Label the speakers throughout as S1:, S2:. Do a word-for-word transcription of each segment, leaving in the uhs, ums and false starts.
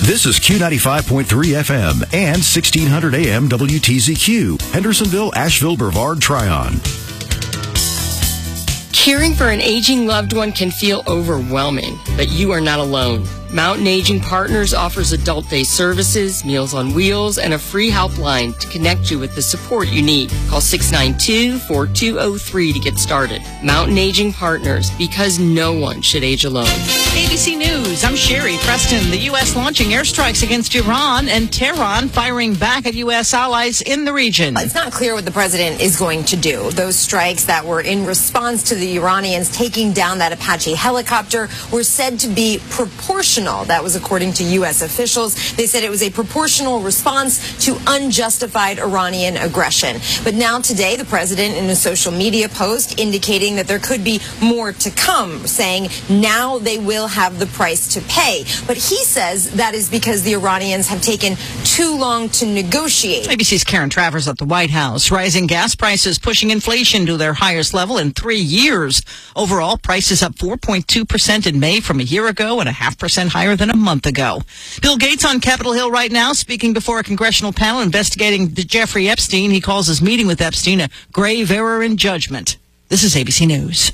S1: This is Q ninety-five point three F M and sixteen hundred A M W T Z Q, Hendersonville, Asheville, Brevard, Tryon.
S2: Caring for an aging loved one can feel overwhelming, but you are not alone. Mountain Aging Partners offers adult day services, Meals on Wheels, and a free helpline to connect you with the support you need. Call six nine two, four two zero three to get started. Mountain Aging Partners, because no one should age alone.
S3: A B C News, I'm Sherry Preston. The U S launching airstrikes against Iran and Tehran firing back at U S allies in the region.
S4: It's not clear what the president is going to do. Those strikes that were in response to the Iranians taking down that Apache helicopter were said to be proportional. That was according to U S officials. They said it was a proportional response to unjustified Iranian aggression. But now today, the president in a social media post indicating that there could be more to come, saying now they will have the price to pay. But he says that is because the Iranians have taken too long to negotiate.
S3: A B C's Karen Travers at the White House. Rising gas prices pushing inflation to their highest level in three years. Overall, prices up four point two percent in May from a year ago and a half percent higher than a month ago. Bill Gates on Capitol Hill right now, speaking before a congressional panel investigating Jeffrey Epstein. He calls his meeting with Epstein a grave error in judgment. This is A B C News.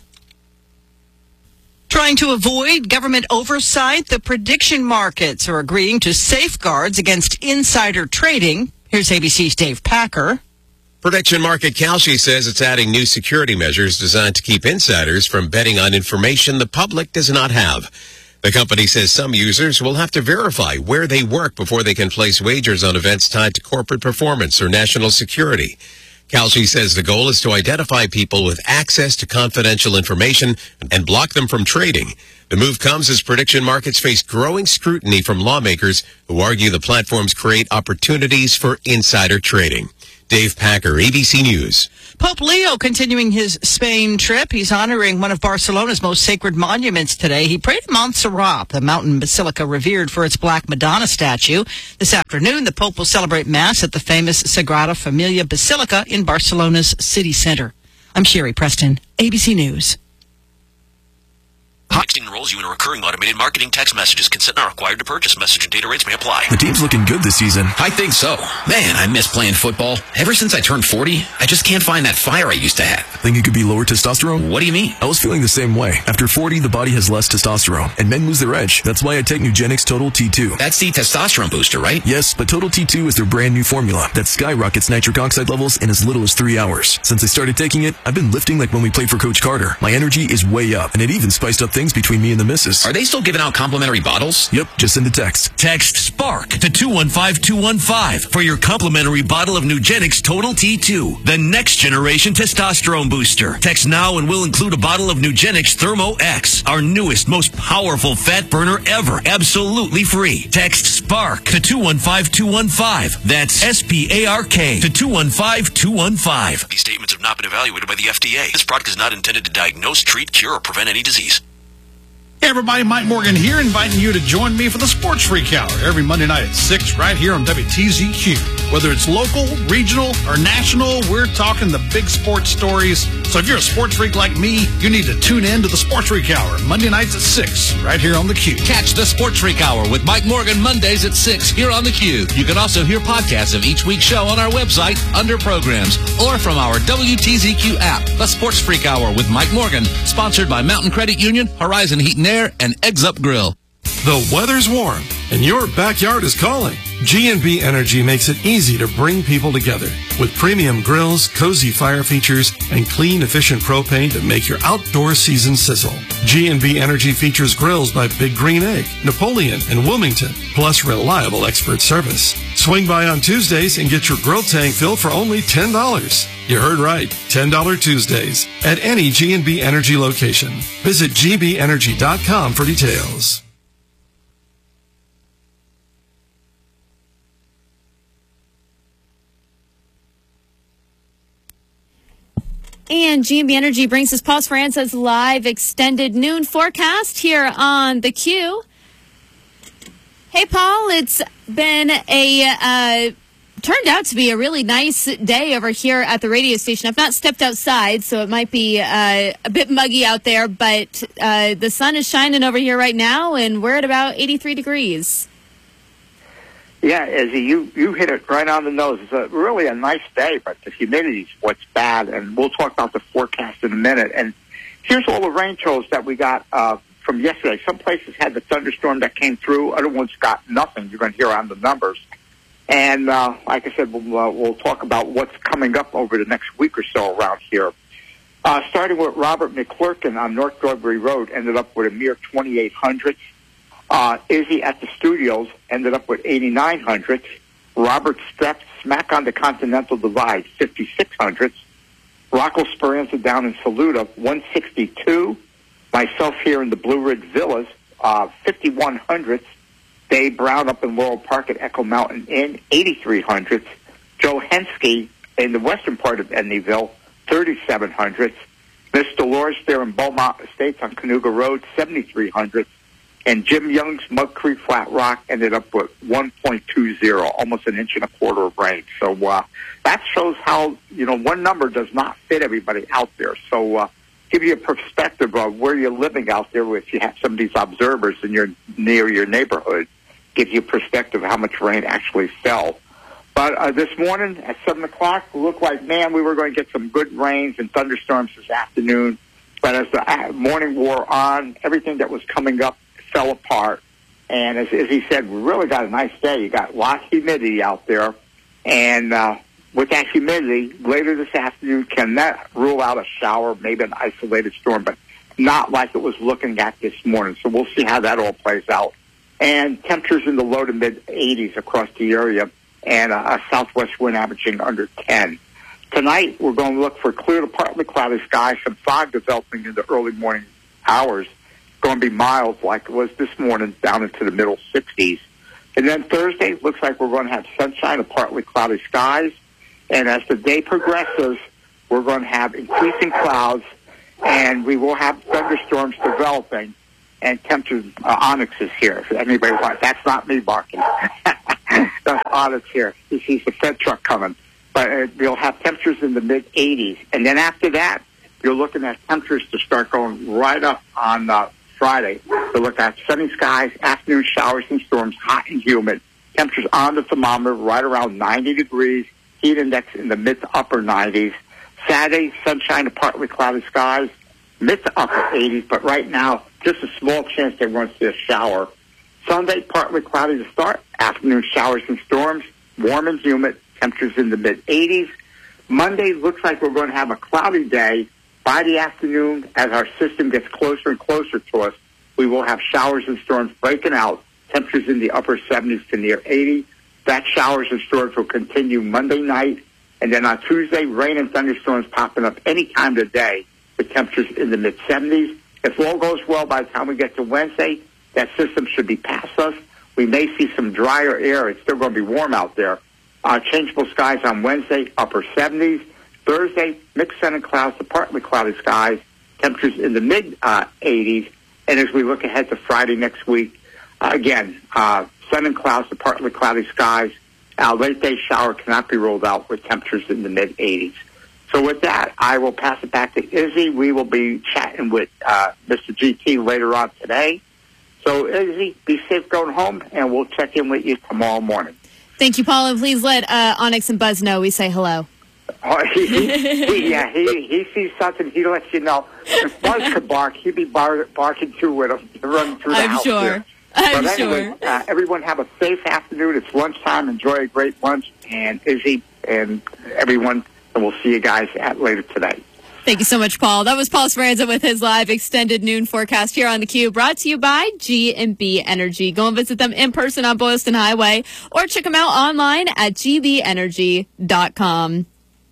S3: Trying to avoid government oversight, the prediction markets are agreeing to safeguards against insider trading. Here's A B C's Dave Packer.
S5: Prediction market Kalshi says it's adding new security measures designed to keep insiders from betting on information the public does not have. The company says some users will have to verify where they work before they can place wagers on events tied to corporate performance or national security. Kalshi says the goal is to identify people with access to confidential information and block them from trading. The move comes as prediction markets face growing scrutiny from lawmakers who argue the platforms create opportunities for insider trading. Dave Packer, A B C News.
S3: Pope Leo continuing his Spain trip. He's honoring one of Barcelona's most sacred monuments today. He prayed at Montserrat, the mountain basilica revered for its Black Madonna statue. This afternoon, the Pope will celebrate Mass at the famous Sagrada Familia Basilica in Barcelona's city center. I'm Sherry Preston, A B C News.
S6: Texting enrolls you in a recurring automated marketing text messages. Consent not required to purchase. Message and data rates may apply.
S1: The team's looking good this season.
S7: I think so. Man, I miss playing football. Ever since I turned forty, I just can't find that fire I used to have.
S1: Think it could be lower testosterone?
S7: What do you mean?
S1: I was feeling the same way. After forty, the body has less testosterone, and men lose their edge. That's why I take Nugenix Total T two.
S7: That's the testosterone booster, right?
S1: Yes, but Total T two is their brand new formula that skyrockets nitric oxide levels in as little as three hours. Since I started taking it, I've been lifting like when we played for Coach Carter. My energy is way up, and it even spiced up things between me and the missus.
S7: Are they still giving out complimentary bottles?
S1: Yep, just send a text.
S8: Text SPARK to two one five two one five for your complimentary bottle of Nugenix Total T two, the next generation testosterone booster. Text now and we'll include a bottle of Nugenix Thermo X, our newest, most powerful fat burner ever, absolutely free. Text SPARK to two one five two one five. That's S P A R K to two one five two one five.
S6: These statements have not been evaluated by the F D A. This product is not intended to diagnose, treat, cure, or prevent any disease.
S9: Hey everybody, Mike Morgan here, inviting you to join me for the Sports Freak Hour every Monday night at six right here on W T Z Q. Whether it's local, regional, or national, we're talking the big sports stories. So if you're a sports freak like me, you need to tune in to the Sports Freak Hour Monday nights at six right here on the Q.
S10: Catch the Sports Freak Hour with Mike Morgan Mondays at six here on the Q. You can also hear podcasts of each week's show on our website under programs or from our W T Z Q app. The Sports Freak Hour with Mike Morgan, sponsored by Mountain Credit Union, Horizon Heat and Air, and Eggs Up Grill.
S11: The weather's warm and your backyard is calling. G and B Energy makes it easy to bring people together with premium grills, cozy fire features, and clean, efficient propane to make your outdoor season sizzle. G and B Energy features grills by Big Green Egg, Napoleon, and Wilmington, plus reliable expert service. Swing by on Tuesdays and get your grill tank filled for only ten dollars. You heard right, ten dollars Tuesdays at any G and B Energy location. Visit G B energy dot com for details.
S12: And G and B Energy brings us Paul Speranza's live extended noon forecast here on the Q. Hey, Paul, it's been a, uh, turned out to be a really nice day over here at the radio station. I've not stepped outside, so it might be uh, a bit muggy out there, but uh, the sun is shining over here right now, and we're at about eighty-three degrees.
S13: Yeah, Izzy, you, you hit it right on the nose. It's a, really a nice day, but the humidity's what's bad, and we'll talk about the forecast in a minute. And here's all the rain totals that we got uh, from yesterday. Some places had the thunderstorm that came through. Other ones got nothing. You're going to hear on the numbers. And uh, like I said, we'll, uh, we'll talk about what's coming up over the next week or so around here. Uh, starting with Robert McClurkin on North Dogbury Road, ended up with a mere twenty-eight hundredths. Uh, Izzy at the studios ended up with eighty-nine hundredths. Robert Strepp smack on the Continental Divide, fifty-six hundredths. Rocco Speranza down in Saluda, one sixty-two. Myself here in the Blue Ridge Villas, uh, fifty-one hundredths. Dave Brown up in Laurel Park at Echo Mountain Inn, eighty-three hundredths. Joe Henske in the western part of Edneyville, thirty-seven hundredths. Miss Dolores there in Beaumont Estates on Canoga Road, seventy-three hundredths. And Jim Young's Mud Creek Flat Rock ended up with one point two zero, almost an inch and a quarter of rain. So uh, that shows how, you know, one number does not fit everybody out there. So uh, give you a perspective of where you're living out there. If you have some of these observers and you're near your neighborhood, gives you a perspective of how much rain actually fell. But uh, this morning at seven o'clock, it looked like, man, we were going to get some good rains and thunderstorms this afternoon. But as the morning wore on, everything that was coming up fell apart. And as, as he said, we really got a nice day. You got lots of humidity out there. And uh, with that humidity, later this afternoon, can that rule out a shower, maybe an isolated storm, but not like it was looking at this morning. So we'll see how that all plays out. And temperatures in the low to mid eighties across the area, and a, a southwest wind averaging under ten. Tonight, we're going to look for clear to partly cloudy skies, some fog developing in the early morning hours. Going to be mild like it was this morning, down into the middle sixties. And then Thursday, looks like we're going to have sunshine and partly cloudy skies. And as the day progresses, we're going to have increasing clouds, and we will have thunderstorms developing. And temperatures, uh, Onyx is here. If anybody wants, that's not me barking. That's Onyx here. He sees the Fed truck coming. But uh, you'll have temperatures in the mid eighties. And then after that, you're looking at temperatures to start going right up on uh, Friday. So look at sunny skies, afternoon showers and storms, hot and humid. Temperatures on the thermometer right around ninety degrees. Heat index in the mid to upper nineties. Saturday, sunshine and partly cloudy skies, mid to upper eighties. But right now, just a small chance they won't see a shower. Sunday, partly cloudy to start. Afternoon showers and storms, warm and humid. Temperatures in the mid eighties. Monday looks like we're going to have a cloudy day. By the afternoon, as our system gets closer and closer to us, we will have showers and storms breaking out. Temperatures in the upper seventies to near eighty. That showers and storms will continue Monday night. And then on Tuesday, rain and thunderstorms popping up any time of the day with temperatures in the mid seventies. If all goes well, by the time we get to Wednesday, that system should be past us. We may see some drier air. It's still going to be warm out there. Uh, changeable skies on Wednesday, upper seventies. Thursday, mixed sun and clouds to partly cloudy skies, temperatures in the mid uh, eighties. And as we look ahead to Friday next week, uh, again, uh, sun and clouds to partly cloudy skies. Uh, late day shower cannot be ruled out with temperatures in the mid eighties. So with that, I will pass it back to Izzy. We will be chatting with uh, Mister G T later on today. So Izzy, be safe going home, and we'll check in with you tomorrow morning.
S12: Thank you, Paul, and please let uh, Onyx and Buzz know we say hello.
S13: Oh, he, he, he, yeah, he he sees something, he lets you know. If Buzz could bark, he'd be bar- barking too with him, running through the
S12: I'm
S13: house.
S12: Sure.
S13: Here.
S12: I'm
S13: but anyway,
S12: sure.
S13: Uh, everyone have a safe afternoon. It's lunchtime. Enjoy a great lunch. And Izzy and everyone, and we'll see you guys at later today.
S12: Thank you so much, Paul. That was Paul Speranza with his live extended noon forecast here on the Q, brought to you by G and B Energy. Go and visit them in person on Boylston Highway, or check them out online at g b energy dot com.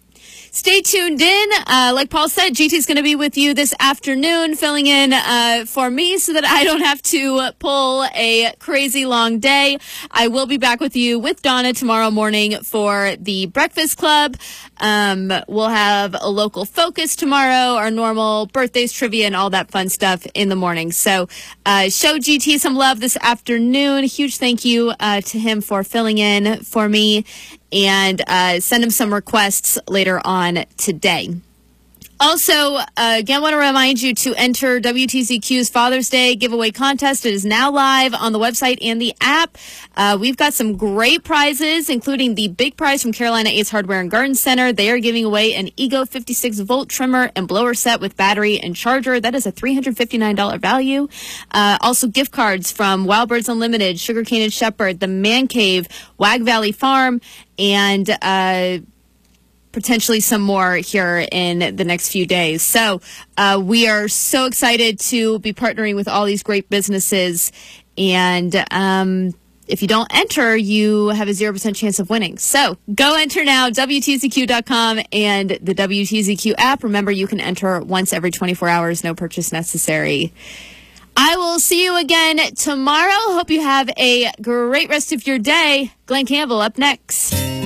S12: Stay tuned in. Uh, like Paul said, G T's going to be with you this afternoon, filling in uh, for me so that I don't have to pull a crazy long day. I will be back with you with Donna tomorrow morning for the Breakfast Club. Um, we'll have a local focus tomorrow, our normal birthdays, trivia, and all that fun stuff in the morning. So uh, show G T some love this afternoon. Huge thank you uh, to him for filling in for me. And uh, send him some requests later on today. Also, uh, again, want to remind you to enter W T Z Q's Father's Day giveaway contest. It is now live on the website and the app. Uh, we've got some great prizes, including the big prize from Carolina Ace Hardware and Garden Center. They are giving away an Ego fifty-six volt trimmer and blower set with battery and charger. That is a three hundred fifty-nine dollars value. Uh, also, gift cards from Wild Birds Unlimited, Sugarcane and Shepherd, The Man Cave, Wag Valley Farm, and uh potentially some more here in the next few days. So uh, we are so excited to be partnering with all these great businesses. And um, if you don't enter, you have a zero percent chance of winning. So go enter now, W T Z Q dot com and the W T Z Q app. Remember, you can enter once every twenty-four hours, no purchase necessary. I will see you again tomorrow. Hope you have a great rest of your day. Glenn Campbell up next.